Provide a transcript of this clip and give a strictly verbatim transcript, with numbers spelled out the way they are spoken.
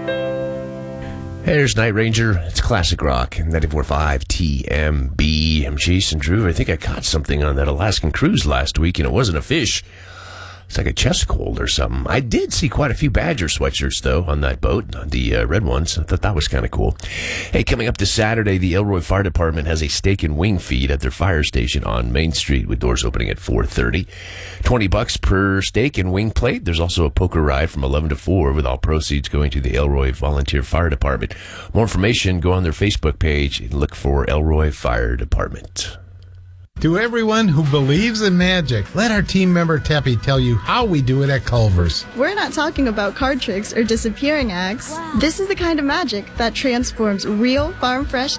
Hey, there's Night Ranger. It's classic rock, ninety-four point five T M B. I'm Jason Drew. I think I caught something on that Alaskan cruise last week, and it wasn't a fish. It's like a chest cold or something. I did see quite a few Badger sweatshirts, though, on that boat, on the uh, red ones. I thought that was kind of cool. Hey, coming up this Saturday, the Elroy Fire Department has a steak and wing feed at their fire station on Main Street, with doors opening at four thirty. twenty bucks per steak and wing plate. There's also a poker ride from eleven to four, with all proceeds going to the Elroy Volunteer Fire Department. More information, go on their Facebook page and look for Elroy Fire Department. To everyone who believes in magic, let our team member Teppy tell you how we do it at Culver's. We're not talking about card tricks or disappearing acts. Wow. This is the kind of magic that transforms real, farm-fresh